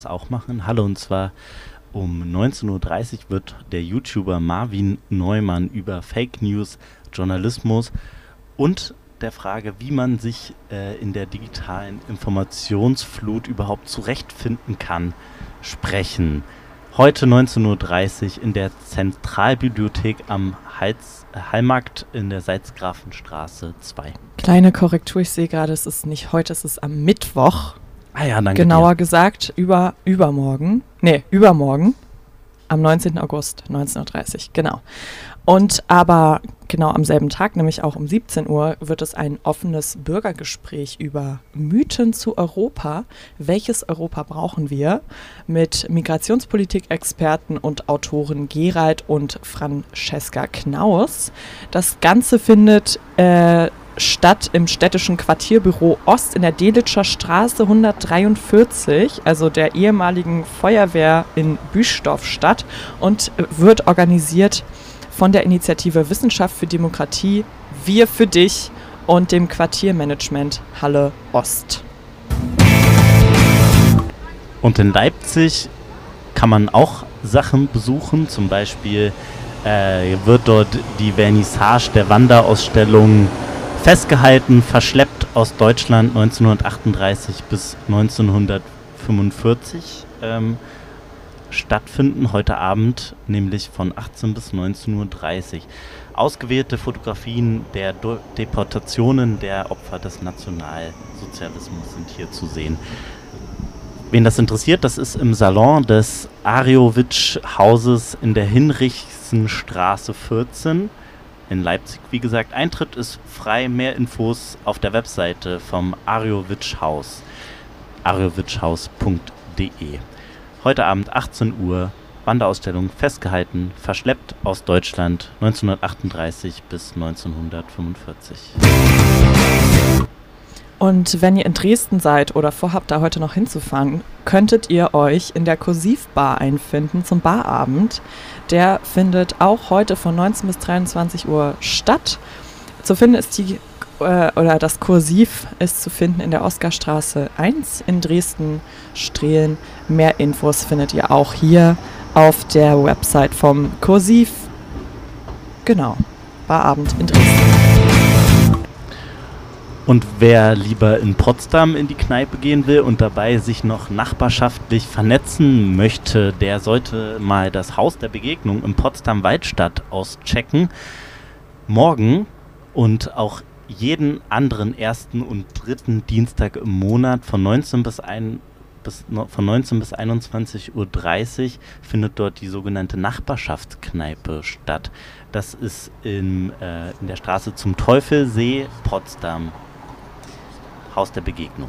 auch machen. Hallo, und zwar um 19:30 Uhr wird der YouTuber Marvin Neumann über Fake News, Journalismus und der Frage, wie man sich in der digitalen Informationsflut überhaupt zurechtfinden kann, sprechen. Heute 19:30 Uhr in der Zentralbibliothek am Hallmarkt in der Salzgrafenstraße 2. Kleine Korrektur, ich sehe gerade, es ist nicht heute, es ist am Mittwoch. Ah ja, danke Genauer dir. gesagt, übermorgen, am 19. August, 19:30 Uhr, genau. Und aber genau am selben Tag, nämlich auch um 17 Uhr, wird es ein offenes Bürgergespräch über Mythen zu Europa. Welches Europa brauchen wir? Mit Migrationspolitik-Experten und Autoren Gerald und Francesca Knaus. Das Ganze findet statt im städtischen Quartierbüro Ost in der Delitscher Straße 143, also der ehemaligen Feuerwehr in Büstorf statt, und wird organisiert von der Initiative Wissenschaft für Demokratie, Wir für dich und dem Quartiermanagement Halle Ost. Und in Leipzig kann man auch Sachen besuchen, zum Beispiel wird dort die Vernissage der Wanderausstellung Festgehalten, verschleppt aus Deutschland 1938 bis 1945 stattfinden, heute Abend, nämlich von 18 bis 19:30 Uhr. Ausgewählte Fotografien der Deportationen der Opfer des Nationalsozialismus sind hier zu sehen. Wen das interessiert, das ist im Salon des Arjowitsch-Hauses in der Hinrichsenstraße 14 in Leipzig. Wie gesagt, Eintritt ist frei. Mehr Infos auf der Webseite vom Arjowitsch-Haus, arjowitschhaus.de. Heute Abend 18 Uhr, Wanderausstellung Festgehalten, verschleppt aus Deutschland 1938 bis 1945. Und wenn ihr in Dresden seid oder vorhabt, da heute noch hinzufahren, könntet ihr euch in der Kursivbar einfinden zum Barabend. Der findet auch heute von 19 bis 23 Uhr statt. Zu finden ist das Kursiv ist zu finden in der Oskarstraße 1 in Dresden-Strehlen. Mehr Infos findet ihr auch hier auf der Website vom Kursiv. Genau, Barabend in Dresden. Und wer lieber in Potsdam in die Kneipe gehen will und dabei sich noch nachbarschaftlich vernetzen möchte, der sollte mal das Haus der Begegnung in Potsdam-Waldstadt auschecken. Morgen und auch jeden anderen ersten und dritten Dienstag im Monat von 19 bis 21:30 Uhr findet dort die sogenannte Nachbarschaftskneipe statt. Das ist in der Straße zum Teufelsee, Potsdam. Haus der Begegnung.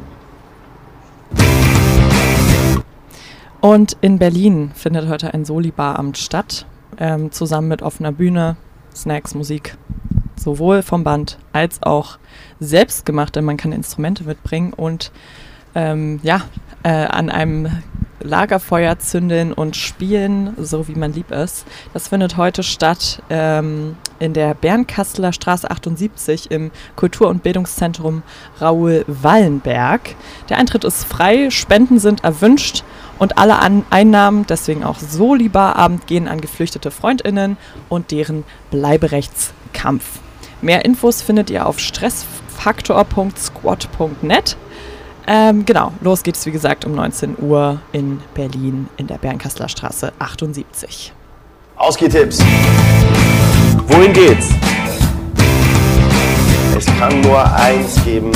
Und in Berlin findet heute ein Soli-Barabend statt, zusammen mit offener Bühne, Snacks, Musik, sowohl vom Band als auch selbstgemachte. Man kann Instrumente mitbringen und an einem Lagerfeuer zündeln und spielen, so wie man lieb ist. Das findet heute statt in der Bernkasseler Straße 78 im Kultur- und Bildungszentrum Raoul Wallenberg. Der Eintritt ist frei, Spenden sind erwünscht und alle Einnahmen, deswegen auch Soli-Barabend, gehen an geflüchtete FreundInnen und deren Bleiberechtskampf. Mehr Infos findet ihr auf stressfaktor.squad.net. Genau, los geht's wie gesagt um 19 Uhr in Berlin in der Bernkasseler Straße 78. Ausgehtipps. Wohin geht's? Es kann nur eins geben.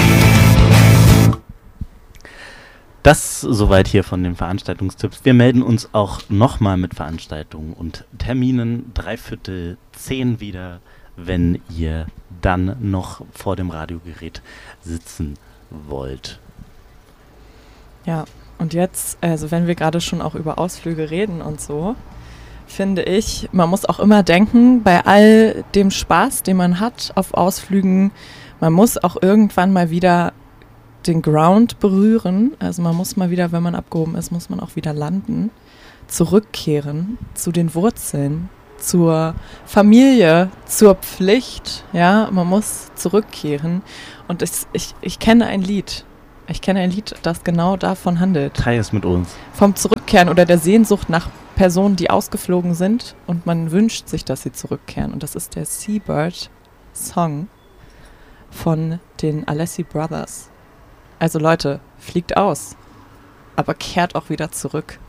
Das soweit hier von den Veranstaltungstipps. Wir melden uns auch nochmal mit Veranstaltungen und Terminen 9:45 wieder, wenn ihr dann noch vor dem Radiogerät sitzen wollt. Ja, und jetzt, also wenn wir gerade schon auch über Ausflüge reden und so, finde ich, man muss auch immer denken, bei all dem Spaß, den man hat auf Ausflügen, man muss auch irgendwann mal wieder den Ground berühren. Also man muss mal wieder, wenn man abgehoben ist, muss man auch wieder landen, zurückkehren zu den Wurzeln, zur Familie, zur Pflicht. Ja, man muss zurückkehren. Und ich kenne ein Lied Ich kenne ein Lied, das genau davon handelt. Teil es mit uns. Vom Zurückkehren oder der Sehnsucht nach Personen, die ausgeflogen sind und man wünscht sich, dass sie zurückkehren. Und das ist der Seabird Song von den Alessi Brothers. Also Leute, fliegt aus, aber kehrt auch wieder zurück.